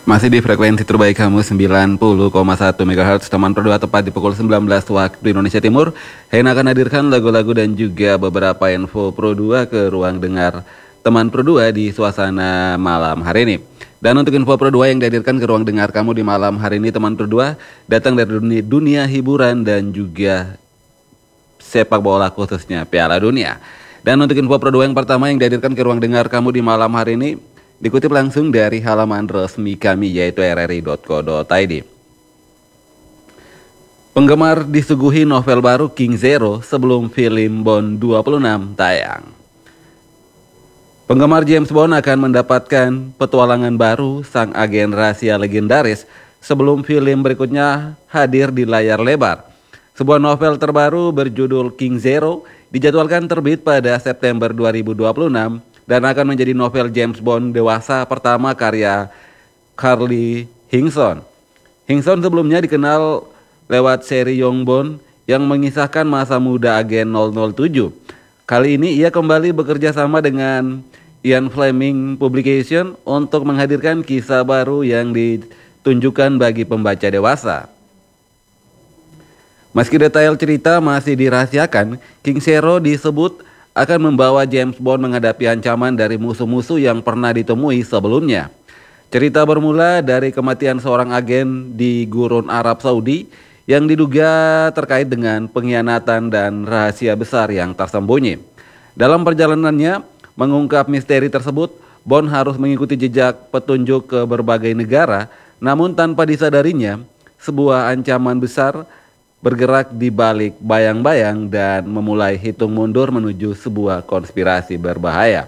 Masih di frekuensi terbaik kamu 90,1 MHz teman Pro 2 tepat di pukul 19 waktu Indonesia Timur. Hena akan hadirkan lagu-lagu dan juga beberapa info Pro 2 ke ruang dengar teman Pro 2 di suasana malam hari ini. Dan untuk info Pro 2 yang dihadirkan ke ruang dengar kamu di malam hari ini teman Pro 2 datang dari dunia hiburan dan juga sepak bola khususnya Piala Dunia. Dan untuk info Pro 2 yang pertama yang dihadirkan ke ruang dengar kamu di malam hari ini dikutip langsung dari halaman resmi kami yaitu rri.co.id. Penggemar disuguhi novel baru King Zero sebelum film Bond 26 tayang. Penggemar James Bond akan mendapatkan petualangan baru sang agen rahasia legendaris sebelum film berikutnya hadir di layar lebar. Sebuah novel terbaru berjudul King Zero dijadwalkan terbit pada September 2026 dan akan menjadi novel James Bond dewasa pertama karya Carly Higginson. Higginson sebelumnya dikenal lewat seri Young Bond yang mengisahkan masa muda agen 007. Kali ini ia kembali bekerja sama dengan Ian Fleming Publication untuk menghadirkan kisah baru yang ditunjukkan bagi pembaca dewasa. Meski detail cerita masih dirahasiakan, King Zero disebut akan membawa James Bond menghadapi ancaman dari musuh-musuh yang pernah ditemui sebelumnya. Cerita bermula dari kematian seorang agen di Gurun Arab Saudi yang diduga terkait dengan pengkhianatan dan rahasia besar yang tersembunyi. Dalam perjalanannya mengungkap misteri tersebut, Bond harus mengikuti jejak petunjuk ke berbagai negara, namun tanpa disadarinya, sebuah ancaman besar bergerak di balik bayang-bayang dan memulai hitung mundur menuju sebuah konspirasi berbahaya.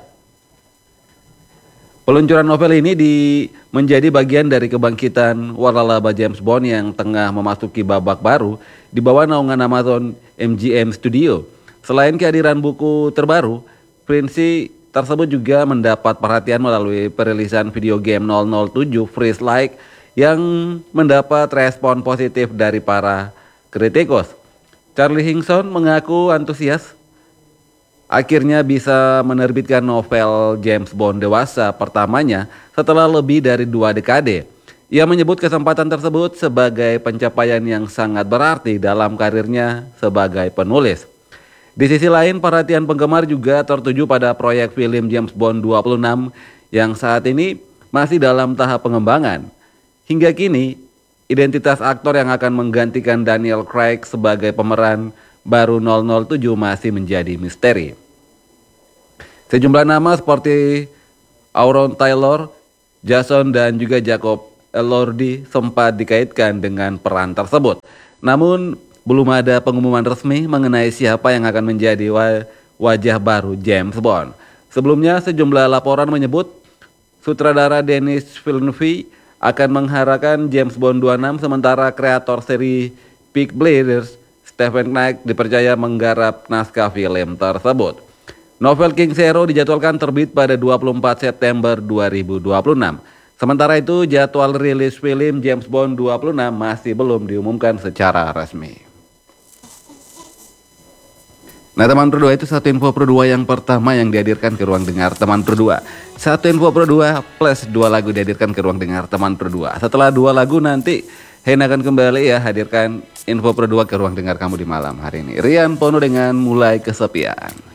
Peluncuran novel ini menjadi bagian dari kebangkitan waralaba James Bond yang tengah memasuki babak baru di bawah naungan Amazon MGM Studio. Selain kehadiran buku terbaru, prinsip tersebut juga mendapat perhatian melalui perilisan video game 007 Freeze Like yang mendapat respon positif dari para kritikus. Carly Higginson mengaku antusias akhirnya bisa menerbitkan novel James Bond dewasa pertamanya setelah lebih dari 2 dekade. Ia menyebut kesempatan tersebut sebagai pencapaian yang sangat berarti dalam karirnya sebagai penulis. Di sisi lain, perhatian penggemar juga tertuju pada proyek film James Bond 26 yang saat ini masih dalam tahap pengembangan. Hingga kini, identitas aktor yang akan menggantikan Daniel Craig sebagai pemeran baru 007 masih menjadi misteri. Sejumlah nama seperti Aaron Taylor, Jason dan juga Jacob Elordi sempat dikaitkan dengan peran tersebut. Namun belum ada pengumuman resmi mengenai siapa yang akan menjadi wajah baru James Bond. Sebelumnya sejumlah laporan menyebut sutradara Denis Villeneuve akan mengharapkan James Bond 26 sementara kreator seri Peaky Blinders Stephen Knight dipercaya menggarap naskah film tersebut. Novel King Zero dijadwalkan terbit pada 24 September 2026. Sementara itu jadwal rilis film James Bond 26 masih belum diumumkan secara resmi. Nah teman Pro 2 itu satu info Pro 2 yang pertama yang dihadirkan ke ruang dengar teman Pro 2. Satu info Pro 2 plus 2 lagu dihadirkan ke ruang dengar teman Pro 2. Setelah 2 lagu nanti Hena akan kembali ya hadirkan info Pro 2 ke ruang dengar kamu di malam hari ini. Rian Pono dengan Mulai Kesepian.